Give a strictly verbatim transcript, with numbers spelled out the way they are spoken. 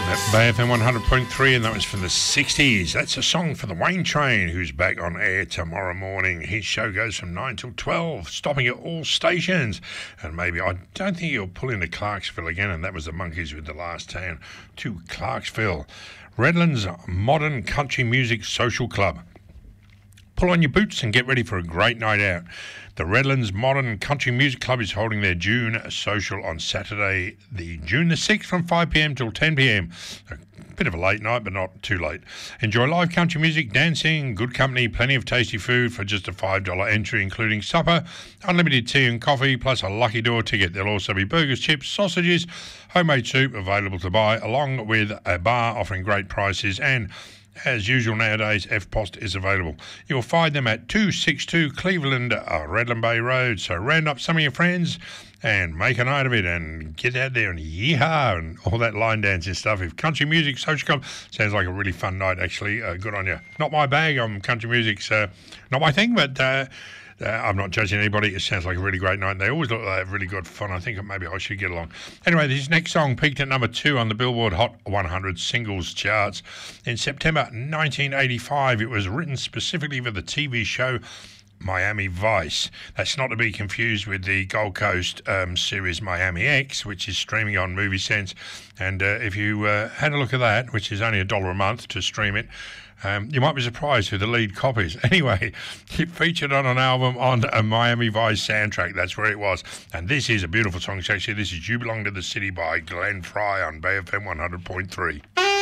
Bay F M one hundred point three, and that was from the sixties. That's a song for the Wayne Train, who's back on air tomorrow morning. His show goes from nine till twelve, stopping at all stations. And maybe, I don't think he'll pull into Clarksville again, and that was the Monkeys with The Last Town to Clarksville. Redlands Modern Country Music Social Club. Pull on your boots and get ready for a great night out. The Redlands Modern Country Music Club is holding their June social on Saturday, the June the sixth, from five p m till ten p m. A bit of a late night, but not too late. Enjoy live country music, dancing, good company, plenty of tasty food for just a five dollars entry, including supper, unlimited tea and coffee, plus a lucky door ticket. There'll also be burgers, chips, sausages, homemade soup available to buy, along with a bar offering great prices, and as usual nowadays, F P O S T is available. You'll find them at two sixty-two Cleveland uh, Redland Bay Road. So round up some of your friends and make a night of it and get out there and yee-haw and all that line dancing stuff. If country music social club sounds like a really fun night, actually, uh, good on you. Not my bag. I'm country music's uh, not my thing, but Uh, Uh, I'm not judging anybody. It sounds like a really great night. They always look like they have really good fun. I think maybe I should get along. Anyway, this next song peaked at number two on the Billboard Hot one hundred singles charts in September nineteen eighty-five. It was written specifically for the T V show Miami Vice. That's not to be confused with the Gold Coast um, series Miami X, which is streaming on Movie Sense. And uh, if you uh, had a look at that, which is only a dollar a month to stream it, Um, you might be surprised who the lead cop is. Anyway, it featured on an album on a Miami Vice soundtrack. That's where it was. And this is a beautiful song. Actually, this is You Belong to the City by Glenn Fry on Bay F M one hundred point three.